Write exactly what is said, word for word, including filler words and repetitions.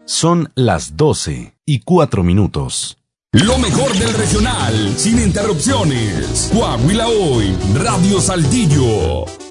Son las doce y cuatro minutos. Lo mejor del regional, sin interrupciones. Coahuila Hoy, Radio Saltillo.